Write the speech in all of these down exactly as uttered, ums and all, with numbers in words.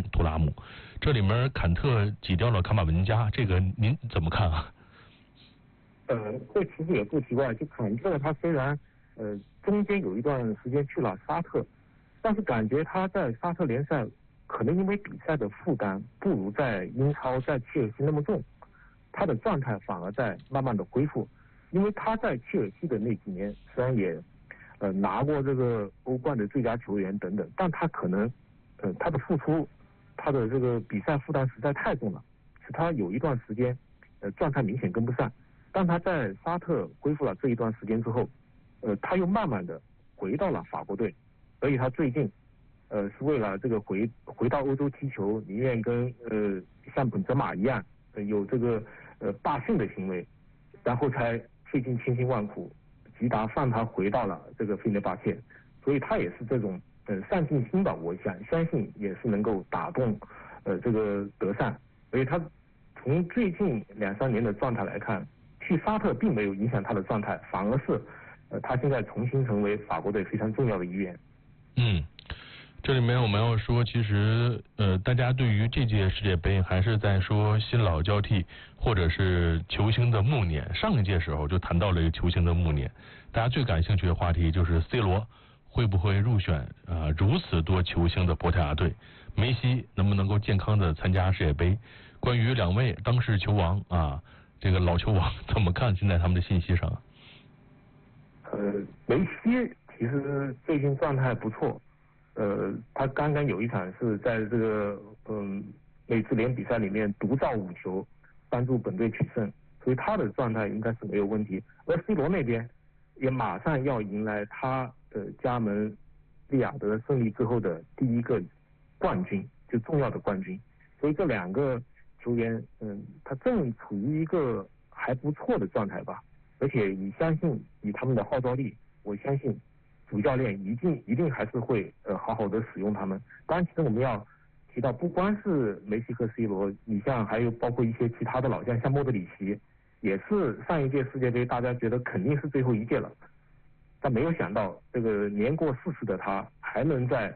图拉姆，这里面坎特挤掉了卡马文加，这个您怎么看啊？ 呃，这其实也不奇怪，就坎特他虽然呃中间有一段时间去了沙特，但是感觉他在沙特联赛可能因为比赛的负担不如在英超在切尔西那么重，他的状态反而在慢慢的恢复。因为他在切尔西的那几年虽然也呃拿过这个欧冠的最佳球员等等，但他可能呃他的付出，他的这个比赛负担实在太重了，使他有一段时间呃状态明显跟不上。当他在沙特恢复了这一段时间之后，呃，他又慢慢的回到了法国队，所以他最近，呃，是为了这个回回到欧洲踢球，宁愿跟呃像本泽马一样，呃、有这个呃罢训的行为，然后才费尽千辛万苦，吉达放他回到了这个费内巴切，所以他也是这种呃上进心吧，我想相信也是能够打动呃这个德尚，所以他从最近两三年的状态来看。去沙特并没有影响他的状态，反而是，呃，他现在重新成为法国队非常重要的一员。 嗯，这里面我们要说，其实呃，大家对于这届世界杯还是在说新老交替，或者是球星的暮年。上一届时候就谈到了一个球星的暮年，大家最感兴趣的话题就是 C 罗会不会入选啊、呃、如此多球星的葡萄牙队，梅西能不能够健康的参加世界杯？关于两位当世球王啊。这个老球王怎么看现在他们的信息上？ 呃，梅西其实最近状态不错，呃，他刚刚有一场是在这个嗯美职联比赛里面独造五球，帮助本队取胜，所以他的状态应该是没有问题。而 C 罗那边也马上要迎来他的加盟利雅得胜利之后的第一个冠军，就重要的冠军，所以这两个。球员，嗯，他正处于一个还不错的状态吧，而且你相信以他们的号召力，我相信主教练一定一定还是会呃好好的使用他们。当然，其实我们要提到，不光是梅西和 C 罗，你像还有包括一些其他的老将，像莫德里奇，也是上一届世界杯大家觉得肯定是最后一届了，但没有想到这个年过四十的他还能在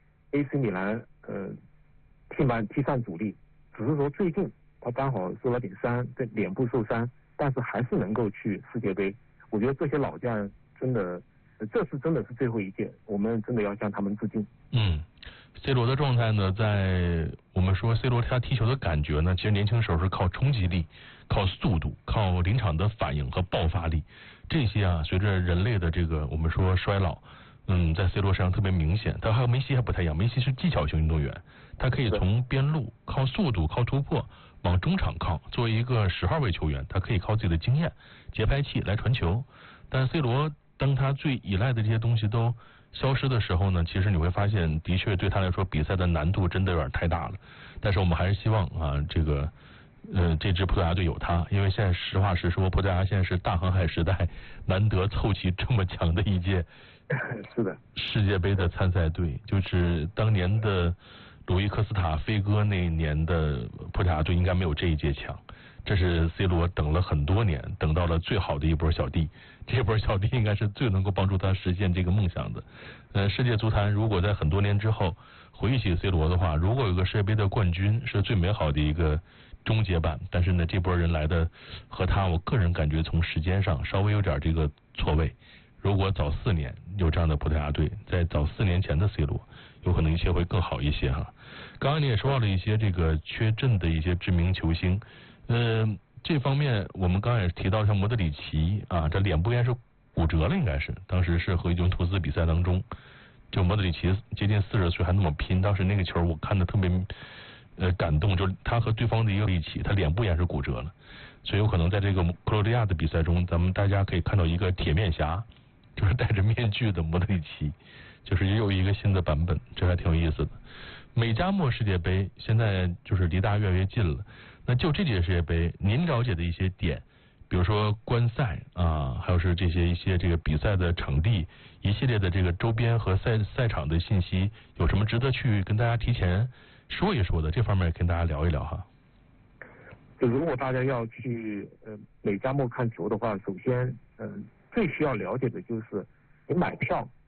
A C 米兰呃踢满踢上主力。只是说最近他刚好受了点伤，在脸部受伤，但是还是能够去世界杯。我觉得这些老将真的，这次真的是最后一届，我们真的要向他们致敬。 嗯 ，C 罗的状态呢，在我们说 C 罗他踢球的感觉呢，其实年轻时候是靠冲击力、靠速度、靠临场的反应和爆发力，这些啊，随着人类的这个我们说衰老。嗯，在 C 罗身上特别明显，他和梅西还不太一样。梅西是技巧型运动员，他可以从边路靠速度、靠突破往中场靠。作为一个十号位球员，他可以靠自己的经验、节拍器来传球。但 C 罗当他最依赖的这些东西都消失的时候呢，其实你会发现，的确对他来说比赛的难度真的有点太大了。但是我们还是希望啊，这个。呃，这支葡萄牙队有他，因为现在实话实说，葡萄牙现在是大航海时代难得凑齐这么强的一届， 是的， 世界杯的参赛队，就是当年的鲁伊科斯塔飞哥那年的葡萄牙队应该没有这一届强。这是 C 罗等了很多年，等到了最好的一波小弟，这波小弟应该是最能够帮助他实现这个梦想的。呃，世界足坛如果在很多年之后回忆起 C 罗的话，如果有个世界杯的冠军，是最美好的一个终结版。但是呢，这波人来的和他，我个人感觉从时间上稍微有点这个错位。如果早四年有这样的葡萄牙队，在早四年前的 C 罗，有可能一切会更好一些哈。刚刚你也说到了一些这个缺阵的一些知名球星。呃，这方面我们刚才也提到，像莫德里奇啊，这脸部应该是骨折了，应该是当时是和尤文图斯比赛当中，就莫德里奇接近四十岁还那么拼，当时那个球我看的特别呃感动，就是他和对方的一个一起，他脸部也是骨折了，所以有可能在这个克罗地亚的比赛中，咱们大家可以看到一个铁面侠，就是戴着面具的莫德里奇，就是也有一个新的版本，这还挺有意思的。美加墨世界杯现在就是离大家越来越近了。那就这届世界杯，您了解的一些点，比如说观赛啊，还有是这些一些这个比赛的场地，一系列的这个周边和赛赛场的信息，有什么值得去跟大家提前说一说的？这方面跟大家聊一聊哈。 就如果大家要去呃美加墨看球的话，首先嗯、呃、最需要了解的就是你买票